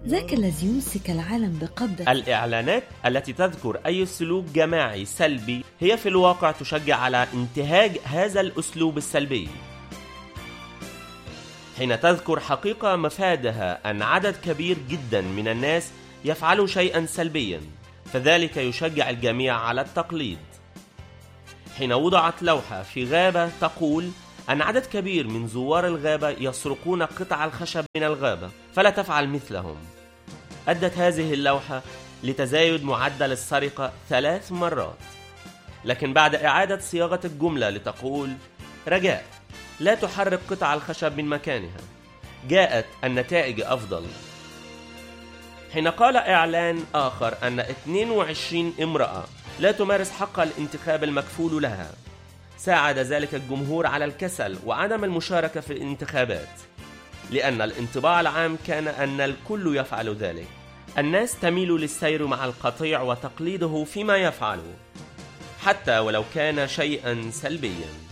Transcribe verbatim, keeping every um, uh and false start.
ذاك الذي يمسك العالم بقبضة. الإعلانات التي تذكر أي سلوك جماعي سلبي هي في الواقع تشجع على انتهاج هذا الأسلوب السلبي. حين تذكر حقيقة مفادها أن عدد كبير جدا من الناس يفعلوا شيئا سلبيا، فذلك يشجع الجميع على التقليد. حين وضعت لوحة في غابة تقول أن عدد كبير من زوار الغابة يسرقون قطع الخشب من الغابة فلا تفعل مثلهم، أدت هذه اللوحة لتزايد معدل السرقة ثلاث مرات. لكن بعد إعادة صياغة الجملة لتقول رجاء لا تحرك قطع الخشب من مكانها، جاءت النتائج أفضل. حين قال إعلان آخر أن اثنين وعشرين امرأة لا تمارس حق الانتخاب المكفول لها، ساعد ذلك الجمهور على الكسل وعدم المشاركة في الانتخابات، لأن الانطباع العام كان أن الكل يفعل ذلك. الناس تميل للسير مع القطيع وتقليده فيما يفعله حتى ولو كان شيئا سلبيا.